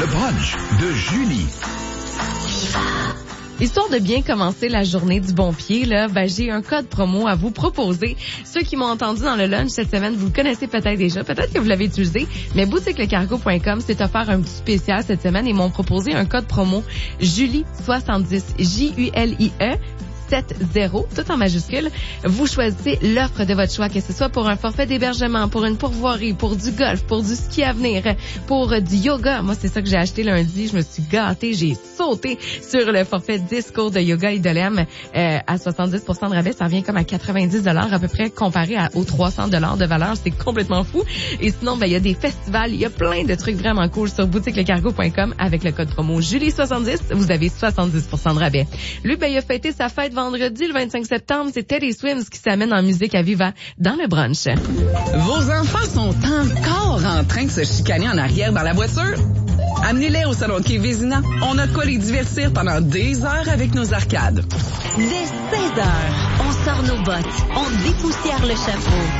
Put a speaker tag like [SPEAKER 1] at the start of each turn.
[SPEAKER 1] Le brunch de Julie.
[SPEAKER 2] Histoire de bien commencer la journée du bon pied, là, j'ai un code promo à vous proposer. Ceux qui m'ont entendu dans le lunch cette semaine, vous le connaissez peut-être déjà, peut-être que vous l'avez utilisé, mais boutiquelecargo.com s'est offert un petit spécial cette semaine et m'ont proposé un code promo Julie70, Julie 70, tout en majuscule. Vous choisissez l'offre de votre choix, que ce soit pour un forfait d'hébergement, pour une pourvoirie, pour du golf, pour du ski à venir, pour du yoga. Moi, c'est ça que j'ai acheté lundi. Je me suis gâtée. J'ai sauté sur le forfait 10 cours de yoga Idolem à 70% de rabais. Ça revient comme à 90 $ à peu près comparé aux 300 $ de valeur. C'est complètement fou. Et sinon, il y a des festivals. Il y a plein de trucs vraiment cool sur boutiquelecargo.com avec le code promo Julie70. Vous avez 70% de rabais. Lui, il a fêté sa fête vendredi, le 25 septembre, c'est Teddy Swims qui s'amène en musique à Viva dans le brunch.
[SPEAKER 3] Vos enfants sont encore en train de se chicaner en arrière dans la voiture? Amenez-les au salon de quai Vézina. On a de quoi les divertir pendant des heures avec nos arcades.
[SPEAKER 4] Dès 16 heures, on sort nos bottes, on dépoussière le chapeau.